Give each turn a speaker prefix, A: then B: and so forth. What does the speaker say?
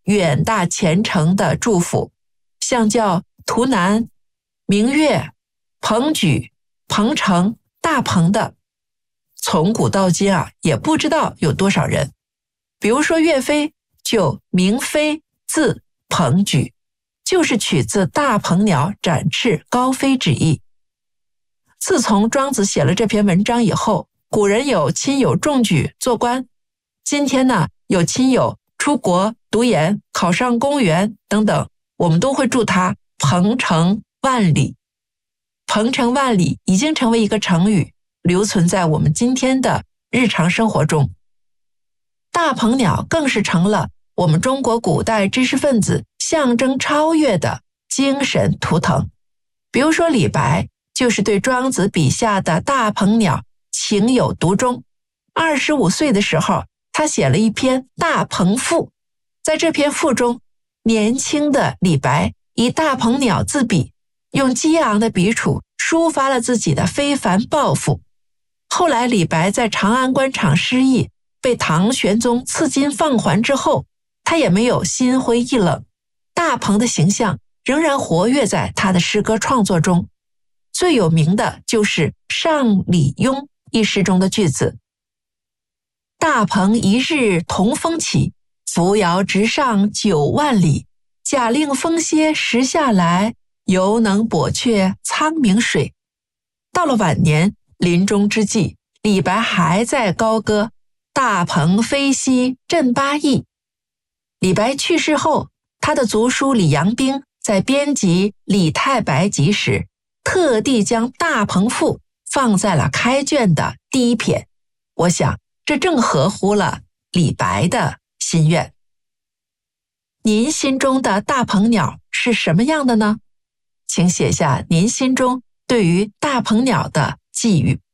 A: 远大前程的祝福，像叫图南、明月、彭举、彭城、大鹏的，从古到今也不知道有多少人。比如说岳飞就名飞字鹏举，就是取自大鹏鸟展翅高飞之意。自从庄子写了这篇文章以后，古人有亲友中举做官，今天呢有亲友出国读研考上公务员等等，我们都会祝他鹏程万里。鹏程万里已经成为一个成语，留存在我们今天的日常生活中。大鹏鸟更是成了我们中国古代知识分子象征超越的精神图腾。比如说李白就是对庄子笔下的大鹏鸟情有独钟。25岁的时候，他写了一篇《大鹏赋》。在这篇赋中，年轻的李白以大鹏鸟自比，用激昂的笔触抒发了自己的非凡抱负。后来李白在长安官场失意，被唐玄宗赐金放还之后，他也没有心灰意冷，大鹏的形象仍然活跃在他的诗歌创作中。最有名的就是《上李邕》一诗中的句子：大鹏一日同风起，扶摇直上9万里。假令风歇时下来，犹能簸却苍冥水。到了晚年临终之际，李白还在高歌大鹏飞兮振八翼。李白去世后，他的族叔李阳冰在编辑《李太白集》时，特地将《大鹏赋》放在了开卷的第一篇。我想这正合乎了李白的心愿。您心中的大鹏鸟是什么样的呢？请写下您心中对于大鹏鸟的寄语。